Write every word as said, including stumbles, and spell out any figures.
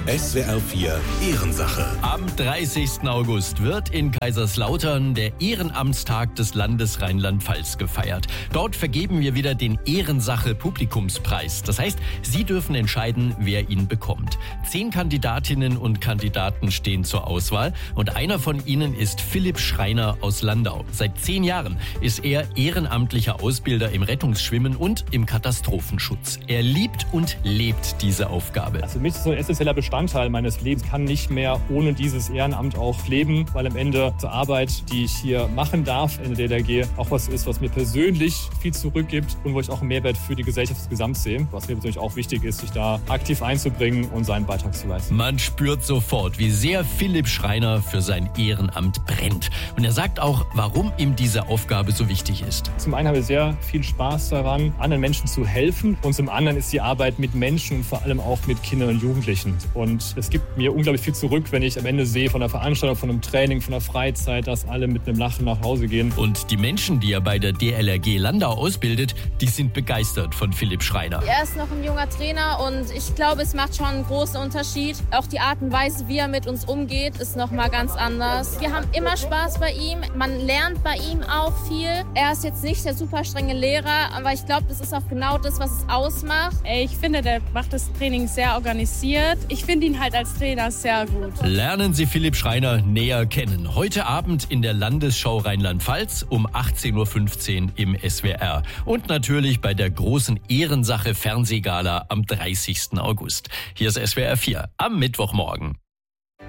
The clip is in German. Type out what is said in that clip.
S W R vier Ehrensache. Am dreißigsten August wird in Kaiserslautern der Ehrenamtstag des Landes Rheinland-Pfalz gefeiert. Dort vergeben wir wieder den Ehrensache-Publikumspreis. Das heißt, Sie dürfen entscheiden, wer ihn bekommt. Zehn Kandidatinnen und Kandidaten stehen zur Auswahl und einer von ihnen ist Philipp Schreiner aus Landau. Seit zehn Jahren ist er ehrenamtlicher Ausbilder im Rettungsschwimmen und im Katastrophenschutz. Er liebt und lebt diese Aufgabe. Also für mich ist so ein essentieller Bestandteil meines Lebens. Ich kann nicht mehr ohne dieses Ehrenamt auch leben, weil am Ende die Arbeit, die ich hier machen darf in der D L R G, auch was ist, was mir persönlich viel zurückgibt und wo ich auch einen Mehrwert für die Gesellschaft insgesamt sehe. Was mir persönlich auch wichtig ist, sich da aktiv einzubringen und seinen Beitrag zu leisten. Man spürt sofort, wie sehr Philipp Schreiner für sein Ehrenamt brennt. Und er sagt auch, warum ihm diese Aufgabe so wichtig ist. Zum einen habe ich sehr viel Spaß daran, anderen Menschen zu helfen. Und zum anderen ist die Arbeit mit Menschen und vor allem auch mit Kindern und Jugendlichen. Und es gibt mir unglaublich viel zurück, wenn ich am Ende sehe von einer Veranstaltung, von einem Training, von einer Freizeit, dass alle mit einem Lachen nach Hause gehen. Und die Menschen, die er bei der D L R G Landau ausbildet, die sind begeistert von Philipp Schreiner. Er ist noch ein junger Trainer und ich glaube, es macht schon einen großen Unterschied. Auch die Art und Weise, wie er mit uns umgeht, ist noch mal ganz anders. Wir haben immer Spaß bei ihm. Man lernt bei ihm auch viel. Er ist jetzt nicht der super strenge Lehrer, aber ich glaube, das ist auch genau das, was es ausmacht. Ich finde, der macht das Training sehr organisiert. Ich finde ihn halt als Trainer sehr gut. Lernen Sie Philipp Schreiner näher kennen. Heute Abend in der Landesschau Rheinland-Pfalz um achtzehn Uhr fünfzehn im S W R. Und natürlich bei der großen Ehrensache Fernsehgala am dreißigsten August. Hier ist S W R vier am Mittwochmorgen.